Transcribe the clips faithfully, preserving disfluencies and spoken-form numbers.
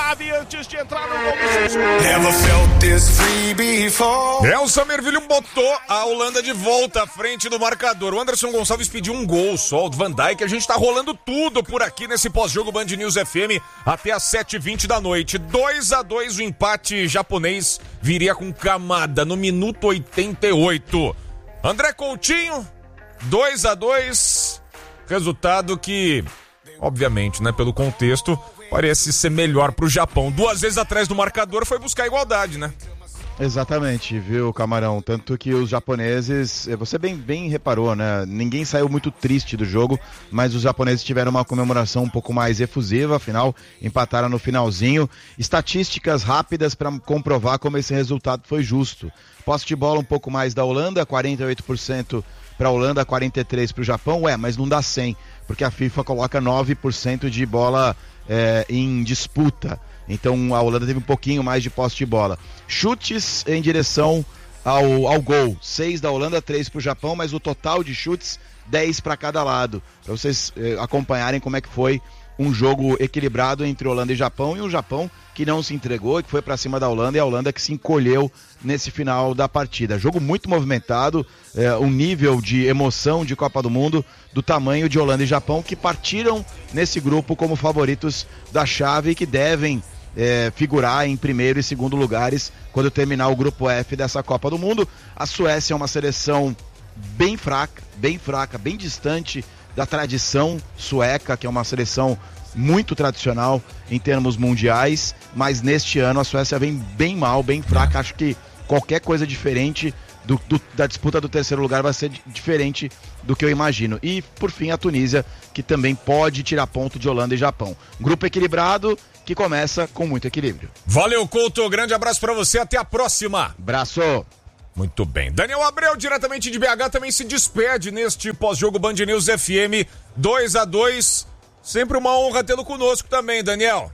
chave antes de entrar no gol do Never felt this free before. É, o Samir Vilham botou a Holanda de volta à frente do marcador. O Anderson Gonçalves pediu um gol só, o Van Dijk. A gente tá rolando tudo por aqui nesse pós-jogo Band News F M até às sete e vinte da noite. dois a dois, o empate japonês viria com Kamada no minuto oitenta e oito. André Coutinho, dois a dois. Resultado que, obviamente, né, pelo contexto, parece ser melhor pro Japão. Duas vezes atrás do marcador foi buscar igualdade, né? Exatamente, viu, Camarão? Tanto que os japoneses, você bem, bem reparou, né? Ninguém saiu muito triste do jogo, mas os japoneses tiveram uma comemoração um pouco mais efusiva, afinal, empataram no finalzinho. Estatísticas rápidas para comprovar como esse resultado foi justo. Posse de bola um pouco mais da Holanda, quarenta e oito por cento para a Holanda, quarenta e três por cento para o Japão. Ué, mas não dá cem, porque a FIFA coloca nove por cento de bola é, em disputa. Então a Holanda teve um pouquinho mais de posse de bola. Chutes em direção ao, ao gol. seis da Holanda, três para o Japão, mas o total de chutes, dez para cada lado. Para vocês eh, acompanharem como é que foi um jogo equilibrado entre Holanda e Japão, e um Japão que não se entregou, que foi para cima da Holanda, e a Holanda que se encolheu nesse final da partida. Jogo muito movimentado, eh, um nível de emoção de Copa do Mundo do tamanho de Holanda e Japão, que partiram nesse grupo como favoritos da chave e que devem É, figurar em primeiro e segundo lugares quando terminar o grupo F dessa Copa do Mundo. A Suécia é uma seleção bem fraca, bem fraca, bem distante da tradição sueca, que é uma seleção muito tradicional em termos mundiais, mas neste ano a Suécia vem bem mal, bem fraca. Acho que qualquer coisa diferente do, do, da disputa do terceiro lugar vai ser diferente do que eu imagino. E por fim a Tunísia, que também pode tirar ponto de Holanda e Japão. Grupo equilibrado, que começa com muito equilíbrio. Valeu, Couto, grande abraço pra você, até a próxima. Abraço. Muito bem. Daniel Abreu, diretamente de B H, também se despede neste pós-jogo Band News F M, dois a dois. Sempre uma honra tê-lo conosco também, Daniel.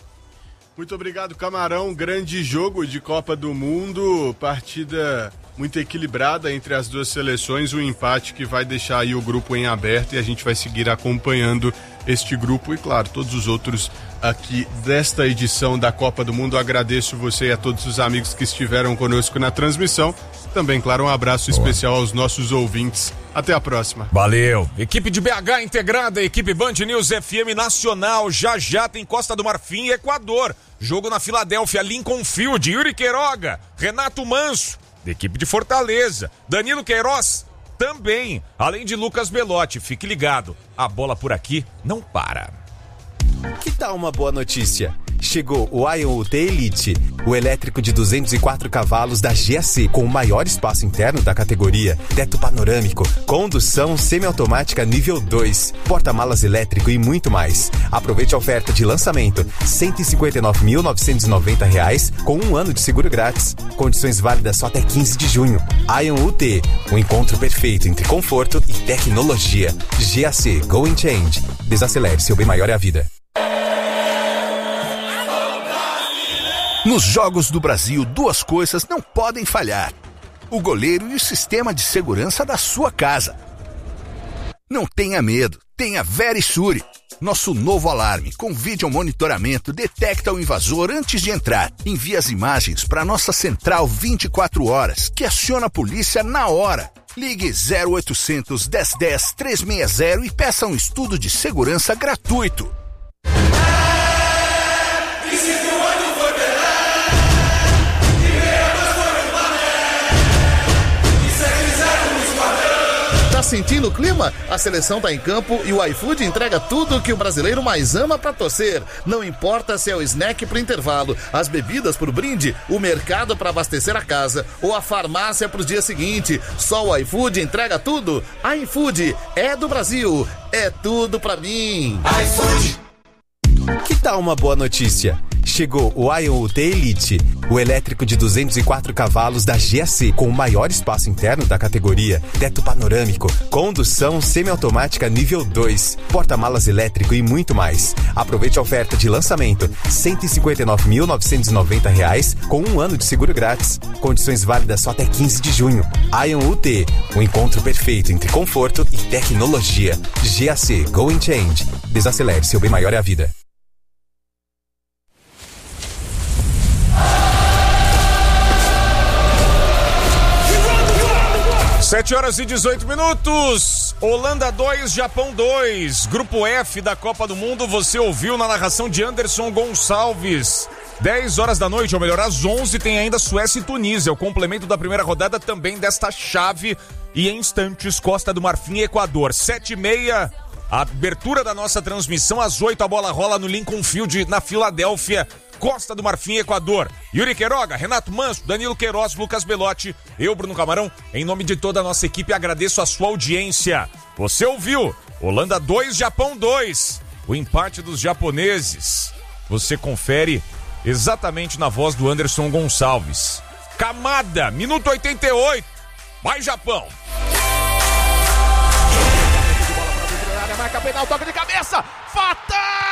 Muito obrigado, Camarão. Grande jogo de Copa do Mundo, partida muito equilibrada entre as duas seleções, um empate que vai deixar aí o grupo em aberto, e a gente vai seguir acompanhando este grupo e, claro, todos os outros aqui desta edição da Copa do Mundo. Agradeço você e a todos os amigos que estiveram conosco na transmissão. Também, claro, um abraço Boa. especial aos nossos ouvintes. Até a próxima. Valeu. Equipe de B H integrada, equipe Band News F M Nacional. Já já tem Costa do Marfim e Equador. Jogo na Filadélfia, Lincoln Field. Yuri Queiroga, Renato Manso, da equipe de Fortaleza. Danilo Queiroz também, além de Lucas Belotti. Fique ligado, a bola por aqui não para. Que tal uma boa notícia? Chegou o Ion U T Elite, o elétrico de duzentos e quatro cavalos da G A C, com o maior espaço interno da categoria, teto panorâmico, condução semiautomática nível dois, porta-malas elétrico e muito mais. Aproveite a oferta de lançamento, cento e cinquenta e nove mil novecentos e noventa reais, com um ano de seguro grátis. Condições válidas só até quinze de junho. Ion U T, um encontro perfeito entre conforto e tecnologia. G A C, Go and Change. Desacelere, seu bem maior é a vida. Nos Jogos do Brasil, duas coisas não podem falhar: o goleiro e o sistema de segurança da sua casa. Não tenha medo, tenha Verisure. Nosso novo alarme com vídeo monitoramento detecta o invasor antes de entrar. Envia as imagens para nossa central vinte e quatro horas, que aciona a polícia na hora. Ligue zero oitocentos, dez dez, trezentos e sessenta e peça um estudo de segurança gratuito. Tá sentindo o clima? A seleção tá em campo e o iFood entrega tudo que o brasileiro mais ama pra torcer. Não importa se é o snack pro intervalo, as bebidas pro brinde, o mercado pra abastecer a casa ou a farmácia pro dia seguinte. Só o iFood entrega tudo. iFood é do Brasil, é tudo pra mim. iFood. Que tal uma boa notícia? Chegou o Ion U T Elite, o elétrico de duzentos e quatro cavalos da G A C, com o maior espaço interno da categoria, teto panorâmico, condução semiautomática nível dois, porta-malas elétrico e muito mais. Aproveite a oferta de lançamento, cento e cinquenta e nove mil novecentos e noventa reais, com um ano de seguro grátis. Condições válidas só até quinze de junho. Ion U T, um encontro perfeito entre conforto e tecnologia. G A C, Go and Change. Desacelere, seu bem maior é a vida. sete horas e dezoito minutos. Holanda dois, Japão dois. Grupo F da Copa do Mundo, você ouviu na narração de Anderson Gonçalves. dez horas da noite, ou melhor, às onze, tem ainda Suécia e Tunísia. O complemento da primeira rodada também desta chave. E em instantes, Costa do Marfim e Equador. sete e meia, a abertura da nossa transmissão. Às oito, a bola rola no Lincoln Field, na Filadélfia. Costa do Marfim e Equador. Yuri Queiroga, Renato Manso, Danilo Queiroz, Lucas Belotti, eu, Bruno Camarão, em nome de toda a nossa equipe, agradeço a sua audiência. Você ouviu? Holanda dois, Japão dois. O empate dos japoneses. Você confere exatamente na voz do Anderson Gonçalves. Kamada, minuto oitenta e oito. Vai, Japão. Marca penal, toque de cabeça. Fatal!